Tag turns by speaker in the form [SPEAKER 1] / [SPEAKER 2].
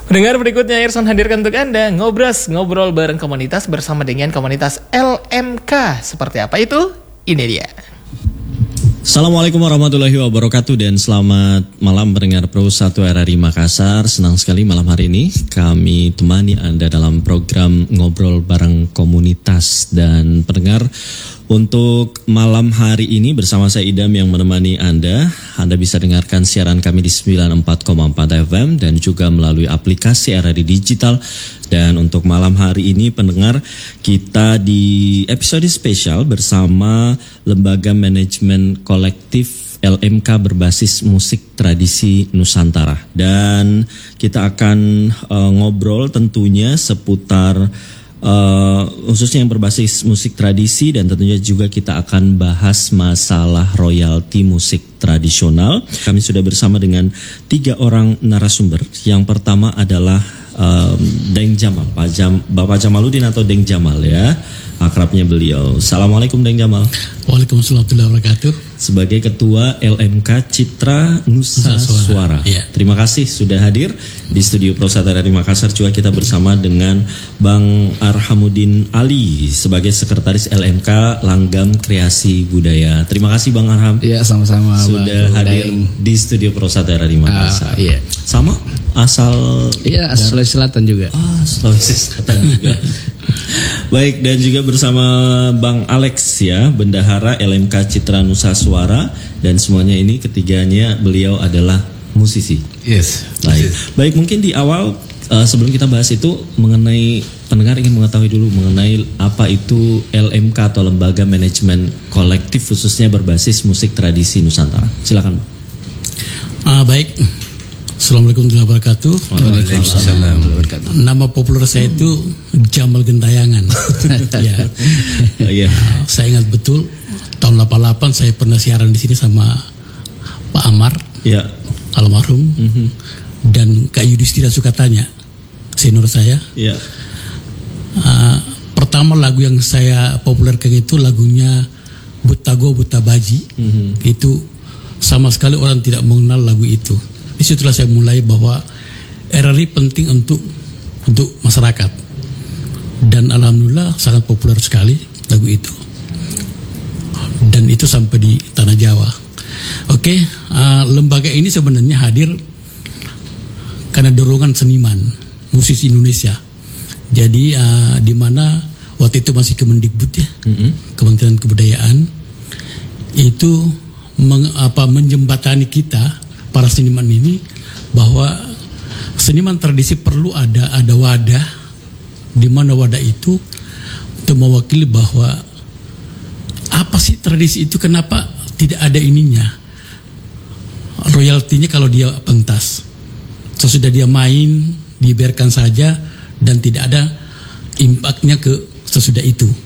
[SPEAKER 1] Pendengar, berikutnya Earson hadirkan untuk Anda ngobrol bareng komunitas bersama dengan komunitas LMK. Seperti apa itu? Ini dia.
[SPEAKER 2] Assalamualaikum warahmatullahi wabarakatuh dan selamat malam pendengar Pro 1 RRI Makassar. Senang sekali malam hari ini kami temani Anda dalam program ngobrol bareng komunitas. Dan pendengar, untuk malam hari ini bersama saya Idam yang menemani Anda. Anda bisa dengarkan siaran kami di 94,4 FM dan juga melalui aplikasi RRI Digital. Dan untuk malam hari ini pendengar, kita di episode spesial bersama Lembaga Manajemen Kolektif LMK berbasis musik tradisi Nusantara. Dan kita akan ngobrol tentunya seputar khususnya yang berbasis musik tradisi, dan tentunya juga kita akan bahas masalah royalti musik tradisional. Kami sudah bersama dengan 3 orang narasumber. Yang pertama adalah Deng Jamal, Bapak Jamaluddin atau Deng Jamal ya, akrabnya beliau. Assalamualaikum Deng Jamal.
[SPEAKER 3] Waalaikumsalam warahmatullahi wabarakatuh.
[SPEAKER 2] Sebagai Ketua LMK Citra Nusa Suara.
[SPEAKER 3] Ya.
[SPEAKER 2] Terima kasih sudah hadir di studio Pro 1 RRI Makassar. Juga kita bersama dengan Bang Arhamuddin Ali sebagai Sekretaris LMK Langgam Kreasi Budaya. Terima kasih Bang Arham.
[SPEAKER 3] Iya, sama-sama.
[SPEAKER 2] Sudah hadir di studio Pro 1 RRI Makassar.
[SPEAKER 3] Iya.
[SPEAKER 2] Sama asal?
[SPEAKER 3] Iya, Sulawesi Selatan juga.
[SPEAKER 2] Sulawesi Selatan juga. Baik, dan juga bersama Bang Alex ya, Bendahara LMK Citra Nusa Suara, dan semuanya ini ketiganya beliau adalah musisi.
[SPEAKER 3] Yes.
[SPEAKER 2] Baik, mungkin di awal sebelum kita bahas itu mengenai pendengar ingin mengetahui dulu mengenai apa itu LMK atau Lembaga Manajemen Kolektif khususnya berbasis musik tradisi Nusantara. Silakan.
[SPEAKER 3] Baik. Assalamualaikum warahmatullahi wabarakatuh.
[SPEAKER 2] Waalaikumsalam.
[SPEAKER 3] Nama populer saya itu Jamal Gentayangan. Ya. Saya ingat betul tahun 88 saya pernah siaran di sini sama Pak Amar, ya, almarhum, dan Kak Yudhistira Sukatanya, senior saya. Ya. Pertama lagu yang saya populerkan itu lagunya Butago Butabaji. Itu sama sekali orang tidak mengenal lagu itu. Disitulah saya mulai bahwa RRI penting untuk masyarakat, dan alhamdulillah sangat populer sekali lagu itu, dan itu sampai di tanah Jawa. Oke, lembaga ini sebenarnya hadir karena dorongan seniman musisi Indonesia. Jadi di mana waktu itu masih Kemendikbud ya, Kementerian Kebudayaan itu menjembatani kita para seniman ini bahwa seniman tradisi perlu ada wadah, di mana wadah itu untuk mewakili bahwa apa sih tradisi itu, kenapa tidak ada ininya royaltinya kalau dia pentas, sesudah dia main dibiarkan saja dan tidak ada impaknya ke sesudah itu.